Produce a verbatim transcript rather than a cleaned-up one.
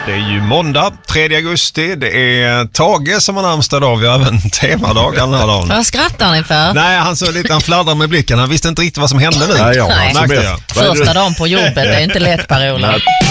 Det är ju måndag, tredje augusti. Det är Tage som har namnsdag dag. Vi har även temadag den här dagen. Vad skrattar ni för? Nej, han så lite, han fladdrar med blicken. Han visste inte riktigt vad som hände nu. Nej, ja, Nej. alltså, Första dagen på jobbet, det är inte lätt, Per-Ola.